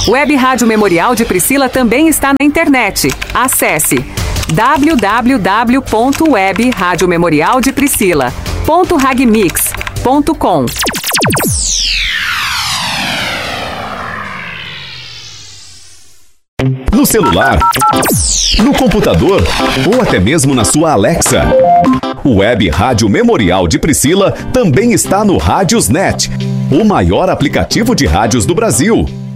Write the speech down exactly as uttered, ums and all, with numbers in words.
Web Rádio Memorial de Priscila também está na internet. Acesse w w w ponto web rádio memorial de priscila ponto ragmix ponto com. No celular, no computador ou até mesmo na sua Alexa. O Web Rádio Memorial de Priscila também está no Rádiosnet, o maior aplicativo de rádios do Brasil.